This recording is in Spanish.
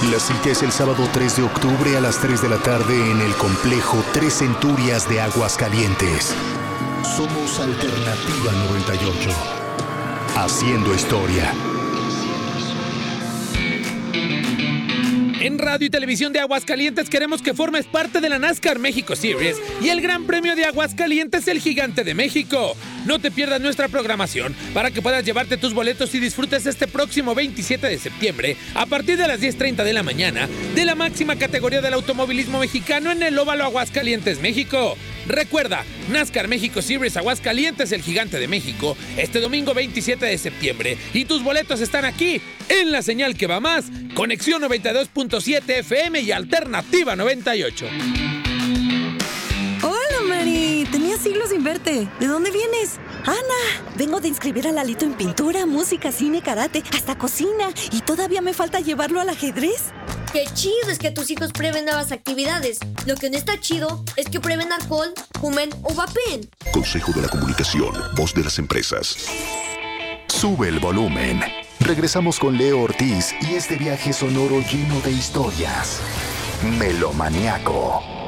La cita es el sábado 3 de octubre a las 3 de la tarde en el complejo Tres Centurias de Aguascalientes. Somos Alternativa 98. Haciendo historia. En Radio y Televisión de Aguascalientes queremos que formes parte de la NASCAR México Series y el Gran Premio de Aguascalientes, el Gigante de México. No te pierdas nuestra programación para que puedas llevarte tus boletos y disfrutes este próximo 27 de septiembre a partir de las 10:30 de la mañana de la máxima categoría del automovilismo mexicano en el Óvalo Aguascalientes, México. Recuerda, NASCAR México Series Aguascalientes, el Gigante de México, este domingo 27 de septiembre. Y tus boletos están aquí, en la señal que va más, Conexión 92.7 FM y Alternativa 98. Hola, Mari. Tenía siglos sin verte. ¿De dónde vienes? Ana, vengo de inscribir a Lalito en pintura, música, cine, karate, hasta cocina. Y todavía me falta llevarlo al ajedrez. Qué chido es que tus hijos prueben nuevas actividades. Lo que no está chido es que prueben alcohol, fumen o vapeen. Consejo de la Comunicación, voz de las empresas. Sube el volumen. Regresamos con Leo Ortiz y este viaje sonoro lleno de historias. Melomaniaco.